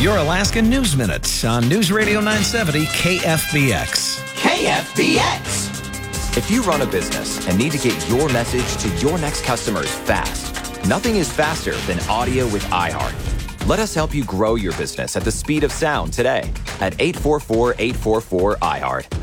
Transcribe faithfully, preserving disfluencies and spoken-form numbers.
Your Alaska News Minute on News Radio nine seventy K F B X. K F B X! If you run a business and need to get your message to your next customers fast, nothing is faster than audio with iHeart. Let us help you grow your business at the speed of sound today at eight four four, eight four four, iHeart.